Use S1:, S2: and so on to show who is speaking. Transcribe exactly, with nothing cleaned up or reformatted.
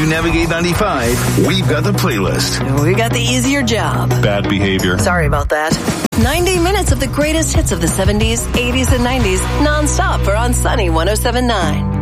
S1: navigate ninety-five, we've got the playlist.
S2: We got the easier job.
S3: Bad behavior.
S2: Sorry about that. ninety minutes of the greatest hits of the seventies, eighties, and nineties, nonstop for On Sunny one oh seven point nine.